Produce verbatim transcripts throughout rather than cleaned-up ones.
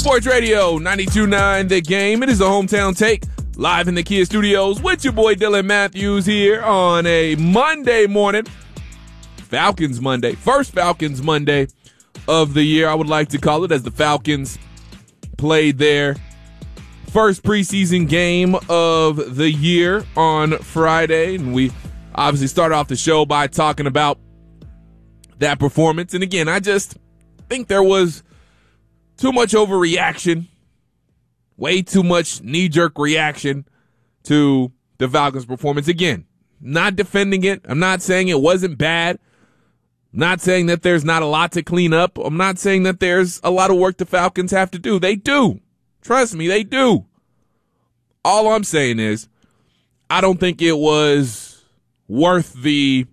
Sports Radio ninety-two point nine The Game. It is the Hometown Take, live in the Kia Studios with your boy Dylan Matthews here on a Monday morning. Falcons Monday. First Falcons Monday of the year, I would like to call it, as the Falcons played their first preseason game of the year on Friday. And we obviously started off the show by talking about that performance. And again, I just think there was too much overreaction, way too much knee-jerk reaction to the Falcons' performance. Again, not defending it. I'm not saying it wasn't bad. I'm not saying that there's not a lot to clean up. I'm not saying that there's a lot of work the Falcons have to do. They do. Trust me, they do. All I'm saying is I don't think it was worth the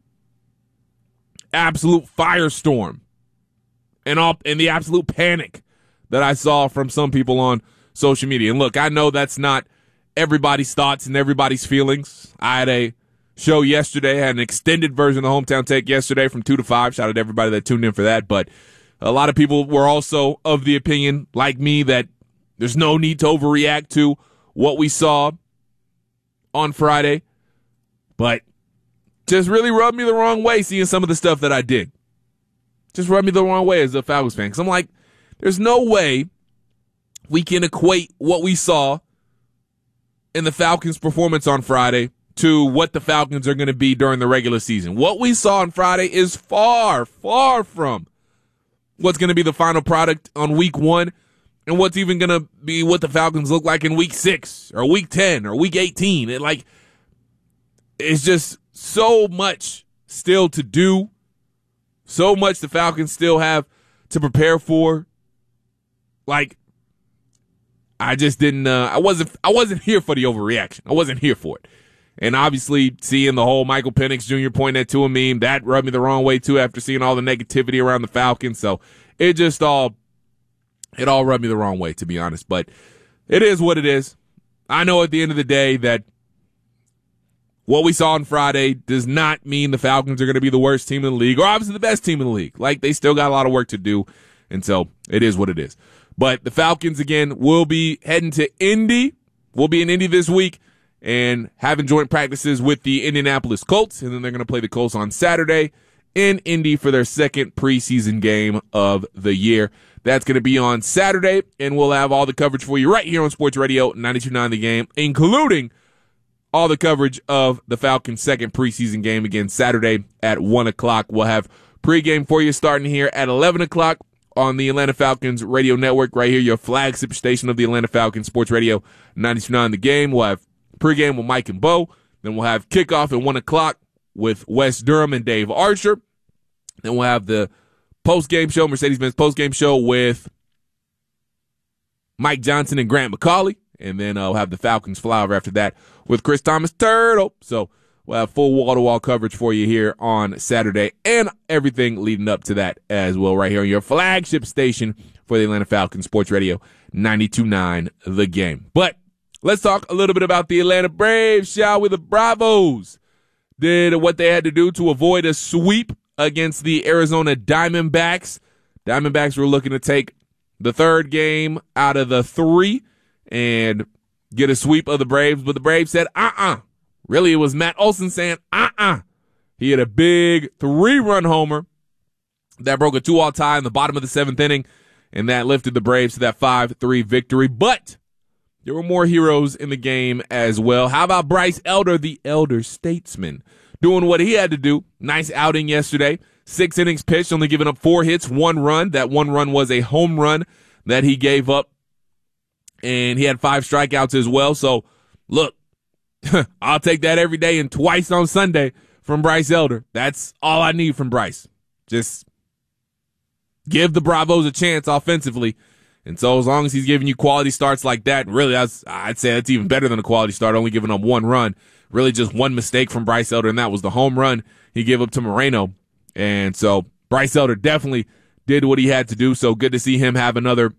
absolute firestorm and all and the absolute panic that I saw from some people on social media. And look, I know that's not everybody's thoughts and everybody's feelings. I had a show yesterday, had an extended version of the Hometown Take yesterday from two to five. Shout out to everybody that tuned in for that. But a lot of people were also of the opinion, like me, that there's no need to overreact to what we saw on Friday. But just really rubbed me the wrong way seeing some of the stuff that I did. Just rubbed me the wrong way as a Falcons fan. Because I'm like, there's no way we can equate what we saw in the Falcons' performance on Friday to what the Falcons are going to be during the regular season. What we saw on Friday is far, far from what's going to be the final product on week one and what's even going to be what the Falcons look like in week six or week ten or week eighteen. It, like, it's just so much still to do, so much the Falcons still have to prepare for. Like, I just didn't, uh, I wasn't, I wasn't here for the overreaction. I wasn't here for it. And obviously seeing the whole Michael Penix Junior point that to a meme, that rubbed me the wrong way too after seeing all the negativity around the Falcons. So it just all, it all rubbed me the wrong way, to be honest. But it is what it is. I know at the end of the day that what we saw on Friday does not mean the Falcons are going to be the worst team in the league or obviously the best team in the league. Like, they still got a lot of work to do. And so it is what it is. But the Falcons, again, will be heading to Indy. We'll be in Indy this week and having joint practices with the Indianapolis Colts. And then they're going to play the Colts on Saturday in Indy for their second preseason game of the year. That's going to be on Saturday, and we'll have all the coverage for you right here on Sports Radio ninety-two point nine The Game, including all the coverage of the Falcons' second preseason game again Saturday at one o'clock. We'll have pregame for you starting here at eleven o'clock on the Atlanta Falcons radio network right here, your flagship station of the Atlanta Falcons, Sports Radio ninety-two point nine The Game. We'll have pregame with Mike and Bo. Then we'll have kickoff at one o'clock with Wes Durham and Dave Archer. Then we'll have the postgame show, Mercedes-Benz postgame show with Mike Johnson and Grant McCauley. And then uh, we'll have the Falcons flyover after that with Chris Thomas Turtle. So we'll have full wall-to-wall coverage for you here on Saturday and everything leading up to that as well right here on your flagship station for the Atlanta Falcons, Sports Radio ninety-two point nine The Game. But let's talk a little bit about the Atlanta Braves, shall we? The Bravos did what they had to do to avoid a sweep against the Arizona Diamondbacks. Diamondbacks were looking to take the third game out of the three and get a sweep of the Braves, but the Braves said, uh-uh. Really, it was Matt Olson saying, uh-uh. He had a big three-run homer that broke a two-all tie in the bottom of the seventh inning, and that lifted the Braves to that five three victory. But there were more heroes in the game as well. How about Bryce Elder, the elder statesman, doing what he had to do? Nice outing yesterday. Six innings pitched, only giving up four hits, one run. That one run was a home run that he gave up, and he had five strikeouts as well. So, look, I'll take that every day and twice on Sunday from Bryce Elder. That's all I need from Bryce. Just give the Bravos a chance offensively. And so as long as he's giving you quality starts like that, really, that's, I'd say that's even better than a quality start, only giving up one run. Really just one mistake from Bryce Elder, and that was the home run he gave up to Moreno. And so Bryce Elder definitely did what he had to do. So good to see him have another